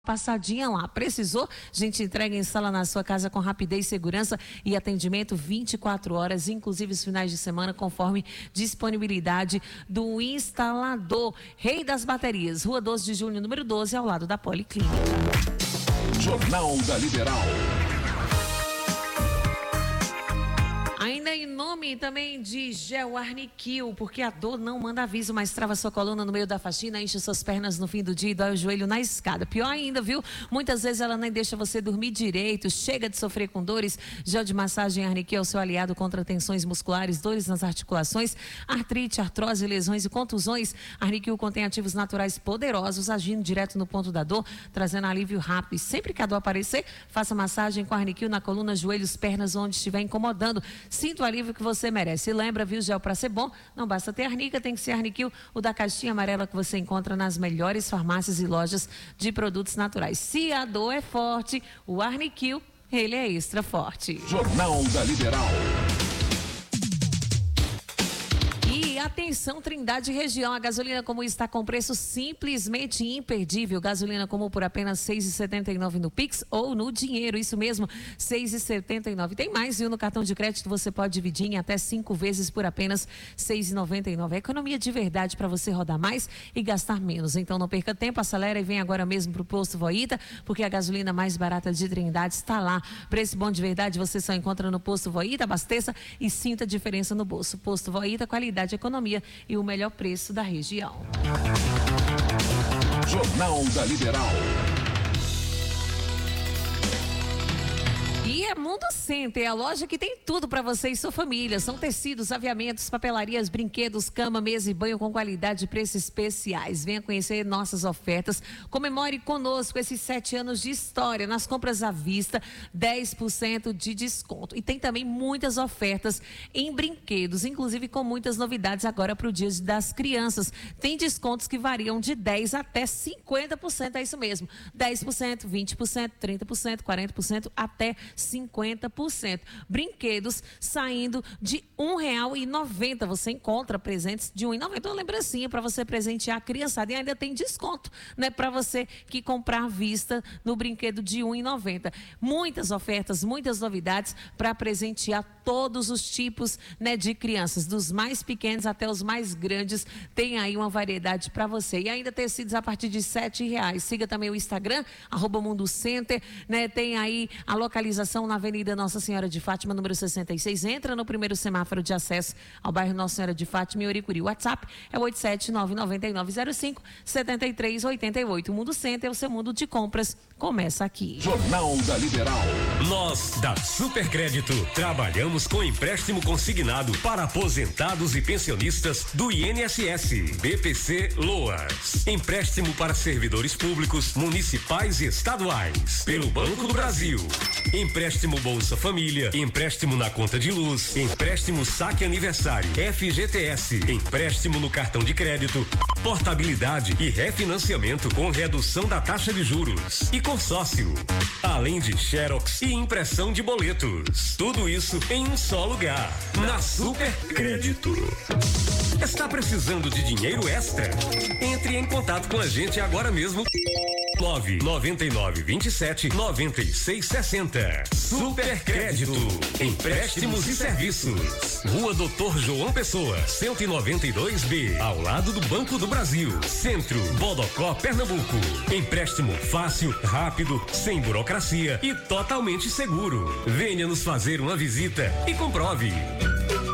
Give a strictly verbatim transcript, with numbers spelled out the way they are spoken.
Passadinha lá, precisou? A gente entrega e instala na sua casa com rapidez, segurança e atendimento vinte e quatro horas, inclusive os finais de semana, conforme disponibilidade do instalador. Rei das Baterias, Rua doze de Junho, número doze, ao lado da Policlínica. Jornal da Liberal. Ainda em nome também de Gel Arniquil, porque a dor não manda aviso, mas trava sua coluna no meio da faxina, enche suas pernas no fim do dia e dói o joelho na escada. Pior ainda, viu? Muitas vezes ela nem deixa você dormir direito, chega de sofrer com dores. Gel de massagem Arniquil é o seu aliado contra tensões musculares, dores nas articulações, artrite, artrose, lesões e contusões. Arniquil contém ativos naturais poderosos, agindo direto no ponto da dor, trazendo alívio rápido. E sempre que a dor aparecer, faça massagem com Arniquil na coluna, joelhos, pernas, onde estiver incomodando. Sinta o alívio que você merece. E lembra, viu, gel para ser bom, não basta ter Arnica, tem que ser Arniquil, o da caixinha amarela que você encontra nas melhores farmácias e lojas de produtos naturais. Se a dor é forte, o Arniquil, ele é extra forte. Jornal da Liberal. E atenção, Trindade região, a gasolina comum está com preço simplesmente imperdível. Gasolina comum por apenas seis reais e setenta e nove centavos no Pix ou no dinheiro, isso mesmo, seis reais e setenta e nove centavos. Tem mais, viu? No cartão de crédito você pode dividir em até cinco vezes por apenas seis reais e noventa e nove centavos. É economia de verdade para você rodar mais e gastar menos. Então não perca tempo, acelera e vem agora mesmo para o Posto Voita, porque a gasolina mais barata de Trindade está lá. Preço bom de verdade você só encontra no Posto Voita. Abasteça e sinta a diferença no bolso. Posto Voita, qualidade, economia e o melhor preço da região. Jornal da Liberal. E é Mundo Center, a loja que tem tudo para você e sua família. São tecidos, aviamentos, papelarias, brinquedos, cama, mesa e banho com qualidade e preços especiais. Venha conhecer nossas ofertas. Comemore conosco esses sete anos de história. Nas compras à vista, dez por cento de desconto. E tem também muitas ofertas em brinquedos, inclusive com muitas novidades agora para o Dia das Crianças. Tem descontos que variam de dez por cento até cinquenta por cento, é isso mesmo. dez por cento, vinte por cento, trinta por cento, quarenta por cento, até cinquenta por cento. Brinquedos saindo de um real e noventa centavos. Você encontra presentes de um real e noventa centavos. Uma lembrancinha para você presentear a criançada. E ainda tem desconto, né? Para você que comprar à vista no brinquedo de um real e noventa centavos. Muitas ofertas, muitas novidades para presentear todos os tipos, né, de crianças, dos mais pequenos até os mais grandes. Tem aí uma variedade para você. E ainda tecidos a partir de sete reais. Siga também o Instagram, arroba Mundo Center, né? Tem aí a localização na Avenida Nossa Senhora de Fátima, número sessenta e seis. Entra no primeiro semáforo de acesso ao bairro Nossa Senhora de Fátima, em Oricuri. O WhatsApp é o oito sete nove nove nove zero cinco sete três oito oito. O Mundo Center é o seu mundo de compras. Começa aqui. Jornal da Liberal. Nós, da Supercrédito, trabalhamos com empréstimo consignado para aposentados e pensionistas do I N S S, B P C Loas. Empréstimo para servidores públicos, municipais e estaduais, pelo Banco do Brasil. Empréstimo Bolsa Família, empréstimo na conta de luz, empréstimo saque aniversário, F G T S, empréstimo no cartão de crédito, portabilidade e refinanciamento com redução da taxa de juros e consórcio, além de xerox e impressão de boletos. Tudo isso em um só lugar, na Supercrédito. Está precisando de dinheiro extra? Entre em contato com a gente agora mesmo. nove nove nove vinte e sete noventa e seis sessenta. Supercrédito. Empréstimos e serviços. Rua Doutor João Pessoa, cento e noventa e dois B, ao lado do Banco do Brasil. Centro, Bodocó, Pernambuco. Empréstimo fácil, rápido, sem burocracia e totalmente seguro. Venha nos fazer uma visita e comprove.